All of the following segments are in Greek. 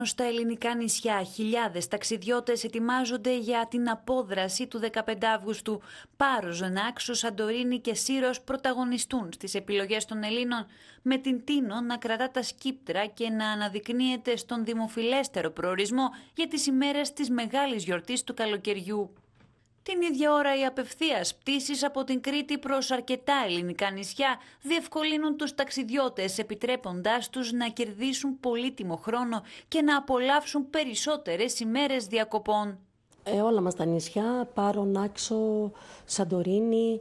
Στα ελληνικά νησιά, χιλιάδες ταξιδιώτες ετοιμάζονται για την απόδραση του 15 Αυγούστου. Πάρος, Νάξος, Σαντορίνη και Σύρος πρωταγωνιστούν στις επιλογές των Ελλήνων, με την Τίνο να κρατά τα σκύπτρα και να αναδεικνύεται στον δημοφιλέστερο προορισμό για τις ημέρες της μεγάλης γιορτής του καλοκαιριού. Την ίδια ώρα οι απευθείας πτήσεις από την Κρήτη προς αρκετά ελληνικά νησιά διευκολύνουν τους ταξιδιώτες, επιτρέποντάς τους να κερδίσουν πολύτιμο χρόνο και να απολαύσουν περισσότερες ημέρες διακοπών. Όλα μας τα νησιά, Πάρο, Νάξο, Σαντορίνη,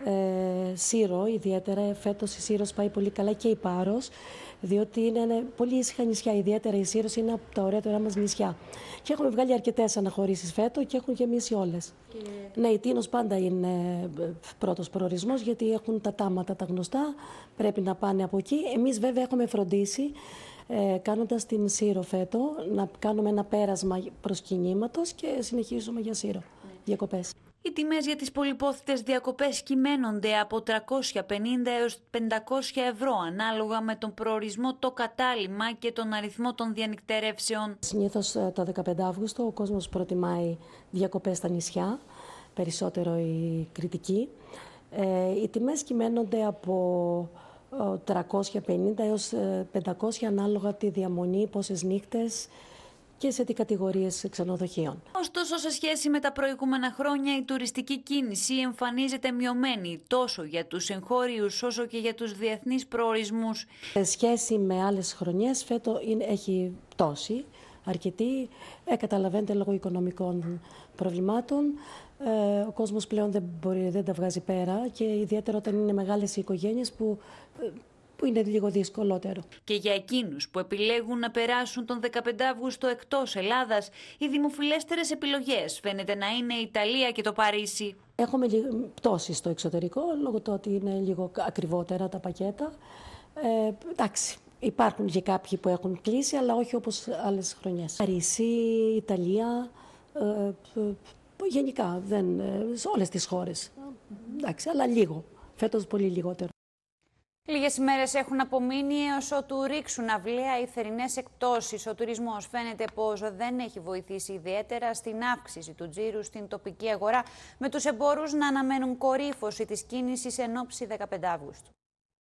Σύρο, ιδιαίτερα φέτος η Σύρος πάει πολύ καλά και η Πάρος, διότι είναι πολύ ήσυχα νησιά, ιδιαίτερα η Σύρος είναι από τα ωραίτερα μας νησιά. Και έχουμε βγάλει αρκετές αναχωρήσεις φέτος και έχουν γεμίσει όλες. Ναι, η Τίνος πάντα είναι πρώτος προορισμός, γιατί έχουν τα τάματα τα γνωστά, πρέπει να πάνε από εκεί. Εμείς βέβαια έχουμε φροντίσει, κάνοντας την Σύρο φέτο, να κάνουμε ένα πέρασμα προς κινήματος και συνεχίζουμε για Σύρο διακοπές. Οι τιμές για τις πολυπόθητες διακοπές κυμαίνονται από 350 έως 500 ευρώ, ανάλογα με τον προορισμό, το κατάλημα και τον αριθμό των διανυκτερεύσεων. Συνήθως το 15 Αύγουστο ο κόσμος προτιμάει διακοπές στα νησιά, περισσότερο η Κρητική. Οι τιμές κυμαίνονται από 350 έως 500 ανάλογα τη διαμονή, πόσες νύχτες και σε τι κατηγορίες ξενοδοχείων. Ωστόσο, σε σχέση με τα προηγούμενα χρόνια, η τουριστική κίνηση εμφανίζεται μειωμένη τόσο για τους εγχώριους όσο και για τους διεθνείς προορισμούς. Σε σχέση με άλλες χρονιές, φέτος έχει πτώση αρκετή. Καταλαβαίνετε, λόγω οικονομικών προβλημάτων. Ο κόσμος πλέον δεν τα βγάζει πέρα και ιδιαίτερα όταν είναι μεγάλες οι οικογένειες που είναι λίγο δυσκολότερο. Και για εκείνους που επιλέγουν να περάσουν τον 15 Αύγουστο εκτός Ελλάδας, οι δημοφιλέστερες επιλογές φαίνεται να είναι η Ιταλία και το Παρίσι. Έχουμε πτώση στο εξωτερικό, λόγω του ότι είναι λίγο ακριβότερα τα πακέτα. Εντάξει, υπάρχουν και κάποιοι που έχουν κλείσει, αλλά όχι όπως άλλες χρονιές. Παρίσι, Ιταλία, γενικά, σε όλες τις χώρες. Εντάξει, αλλά λίγο. Φέτος πολύ λιγότερο. Λίγες ημέρες έχουν απομείνει έως ότου ρίξουν αυλαία οι θερινές εκπτώσεις. Ο τουρισμός φαίνεται πως δεν έχει βοηθήσει ιδιαίτερα στην αύξηση του τζίρου στην τοπική αγορά, με τους εμπόρους να αναμένουν κορύφωση της κίνησης εν ώψη 15 Αυγούστου.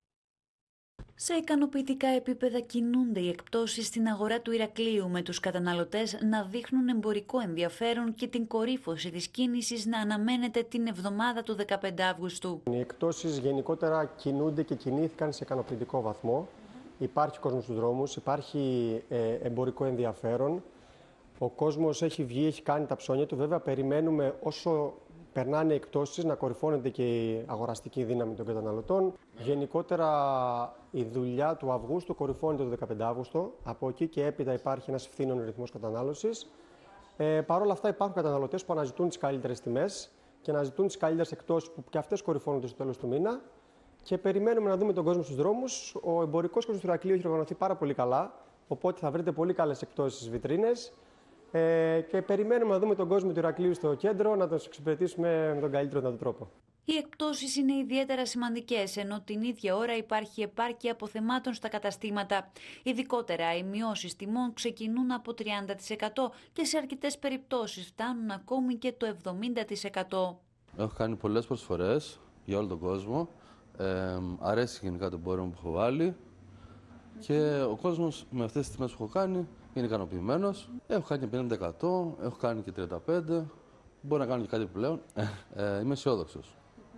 Σε ικανοποιητικά επίπεδα κινούνται οι εκπτώσεις στην αγορά του Ηρακλείου, με τους καταναλωτές να δείχνουν εμπορικό ενδιαφέρον και την κορύφωση της κίνησης να αναμένεται την εβδομάδα του 15 Αυγούστου. Οι εκπτώσεις γενικότερα κινούνται και κινήθηκαν σε ικανοποιητικό βαθμό. Υπάρχει κόσμος στους δρόμους, υπάρχει εμπορικό ενδιαφέρον. Ο κόσμος έχει βγει, έχει κάνει τα ψώνια του. Βέβαια, περιμένουμε όσο περνάνε οι εκπτώσεις να κορυφώνεται και η αγοραστική δύναμη των καταναλωτών. Γενικότερα η δουλειά του Αυγούστου κορυφώνεται το 15 Αύγουστο. Από εκεί και έπειτα υπάρχει ένας φθήνων ρυθμός κατανάλωσης. Παρ' όλα αυτά υπάρχουν καταναλωτές που αναζητούν τις καλύτερες τιμές και αναζητούν τις καλύτερες εκπτώσεις που και αυτές κορυφώνονται στο τέλος του μήνα. Και περιμένουμε να δούμε τον κόσμο στους δρόμους. Ο εμπορικός κόσμος του Ηρακλείου έχει οργανωθεί πάρα πολύ καλά, οπότε θα βρείτε πολύ καλές εκπτώσεις στις βιτρίνες. Και περιμένουμε να δούμε τον κόσμο του Ηρακλείου στο κέντρο, να τον εξυπηρετήσουμε με τον καλύτερο δυνατό τρόπο. Οι εκπτώσεις είναι ιδιαίτερα σημαντικές, ενώ την ίδια ώρα υπάρχει επάρκεια αποθεμάτων στα καταστήματα. Ειδικότερα, οι μειώσεις τιμών ξεκινούν από 30% και σε αρκετές περιπτώσεις φτάνουν ακόμη και το 70%. Έχω κάνει πολλές προσφορές για όλο τον κόσμο. Αρέσει γενικά το εμπόριο που έχω βάλει και ο κόσμος με αυτές τις τιμές που έχω κάνει είναι ικανοποιημένος. Έχω κάνει και 50%, έχω κάνει και 35%. Μπορώ να κάνω και κάτι πλέον. Είμαι αισιόδοξος.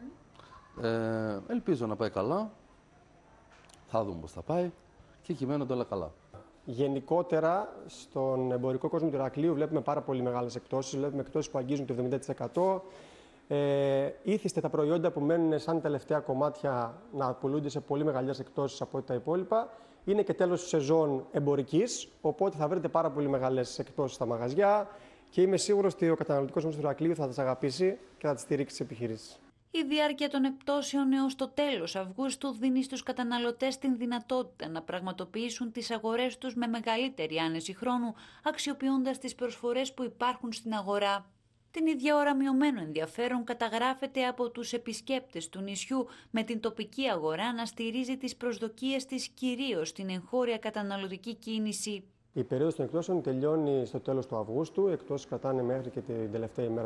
Ελπίζω να πάει καλά. Θα δούμε πώς θα πάει και κυμαίνονται όλα καλά. Γενικότερα, στον εμπορικό κόσμο του Ηρακλείου βλέπουμε πάρα πολύ μεγάλες εκπτώσεις. Βλέπουμε εκπτώσεις που αγγίζουν το 70%. Ήθιστε τα προϊόντα που μένουν σαν τελευταία κομμάτια να πουλούνται σε πολύ μεγαλύτερες εκπτώσεις από τα υπόλοιπα. Είναι και τέλος σεζόν εμπορικής, οπότε θα βρείτε πάρα πολύ μεγάλες εκπτώσεις στα μαγαζιά και είμαι σίγουρος ότι ο καταναλωτικός κόσμος του Ηρακλείου θα τις αγαπήσει και θα τις στηρίξει τις επιχειρήσεις. Η διάρκεια των εκπτώσεων έως το τέλος Αυγούστου δίνει στους καταναλωτές την δυνατότητα να πραγματοποιήσουν τις αγορές τους με μεγαλύτερη άνεση χρόνου, αξιοποιώντας τις προσφορές που υπάρχουν στην αγορά. Την ίδια ώρα μειωμένο ενδιαφέρον καταγράφεται από τους επισκέπτες του νησιού, με την τοπική αγορά να στηρίζει τις προσδοκίες της κυρίως στην εγχώρια καταναλωτική κίνηση. Η περίοδος των εκπτώσεων τελειώνει στο τέλος του Αυγούστου. Οι εκπτώσεις κρατάνε μέχρι και την τελευταία ημέρα